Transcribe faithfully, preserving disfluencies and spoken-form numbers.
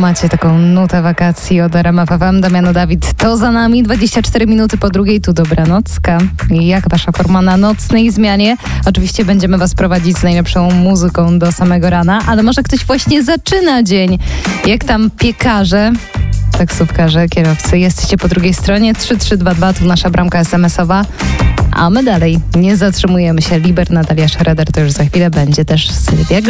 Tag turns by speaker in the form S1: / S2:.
S1: Macie taką nutę wakacji od R M F F M. Damiano Dawid, to za nami. dwadzieścia cztery minuty po drugiej, tu Dobranocka. I jak wasza forma na nocnej zmianie? Oczywiście będziemy was prowadzić z najlepszą muzyką do samego rana, ale może ktoś właśnie zaczyna dzień. Jak tam piekarze, taksówkarze, kierowcy? Jesteście po drugiej stronie. trzy trzy dwa dwa, tu nasza bramka es em esowa. A my dalej nie zatrzymujemy się. Liber, Natalia Schroeder, to już za chwilę będzie też Sylwia Grzyb.